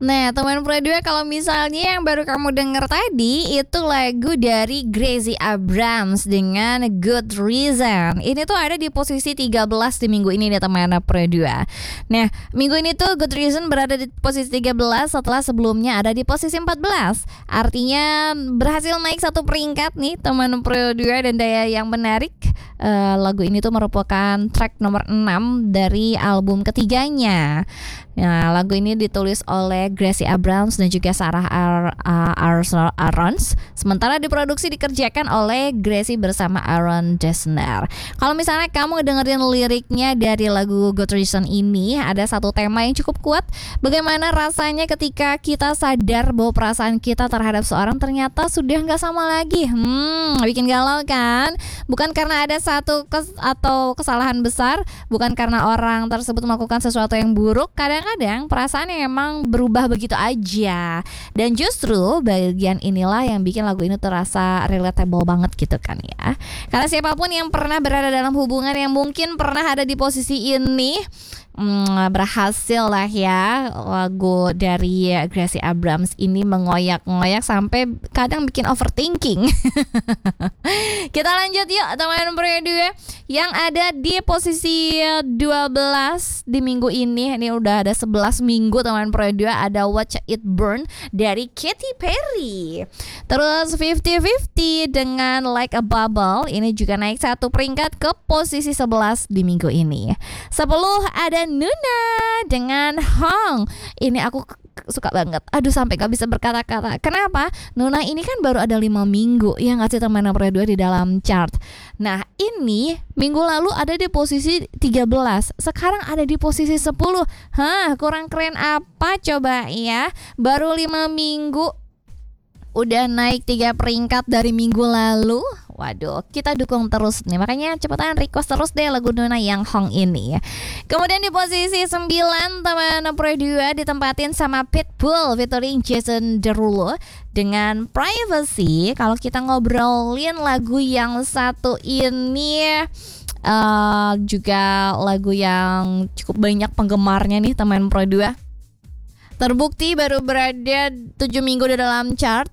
Nah, teman Pro 2, kalau misalnya yang baru kamu denger tadi itu lagu dari Gracie Abrams dengan Good Reason. Ini tuh ada di posisi 13 di minggu ini nih teman Pro 2. Nah, minggu ini tuh Good Reason berada di posisi 13 setelah sebelumnya ada di posisi 14. Artinya berhasil naik satu peringkat nih teman Pro 2, dan daya yang menarik, lagu ini tuh merupakan track nomor 6 dari album ketiganya. Nah, lagu ini ditulis oleh Gracie Abrams dan juga Sarah Aarons. Sementara diproduksi dikerjakan oleh Gracie bersama Aaron Dessner. Kalau misalnya kamu dengerin liriknya dari lagu Good Reason ini, ada satu tema yang cukup kuat. Bagaimana rasanya ketika kita sadar bahwa perasaan kita terhadap seorang ternyata sudah gak sama lagi. Bikin galau kan? Bukan karena ada satu atau kesalahan besar, bukan karena orang tersebut melakukan sesuatu yang buruk. Kadang perasaannya emang berubah begitu aja. Dan justru bagian inilah yang bikin lagu ini terasa relatable banget gitu kan ya. Karena siapapun yang pernah berada dalam hubungan yang mungkin pernah ada di posisi ini, berhasil lah ya lagu dari Gracie Abrams ini mengoyak-ngoyak sampai kadang bikin overthinking. Kita lanjut yuk teman Pro 2. Yang ada di posisi 12 di minggu ini udah ada 11 minggu teman Pro 2, ada Watch It Burn dari Katy Perry. Terus 50-50 dengan Like a Bubble ini juga naik satu peringkat ke posisi 11 di minggu ini. 10 ada Nuna dengan Hong. Ini aku suka banget. Aduh, sampai gak bisa berkata-kata. Kenapa? Nuna ini kan baru ada 5 minggu yang ngasih teman Pro 2 di dalam chart. Nah, ini minggu lalu ada di posisi 13. Sekarang ada di posisi 10. Kurang keren apa coba ya? Baru 5 minggu udah naik 3 peringkat dari minggu lalu. Waduh, kita dukung terus nih. Makanya cepetan request terus deh lagu Nuna yang Hong ini ya. Kemudian di posisi 9 teman Pro 2 ditempatin sama Pitbull featuring Jason Derulo dengan Privacy. Kalau kita ngobrolin lagu yang satu ini, juga lagu yang cukup banyak penggemarnya nih teman Pro 2. Terbukti baru berada 7 minggu di dalam chart.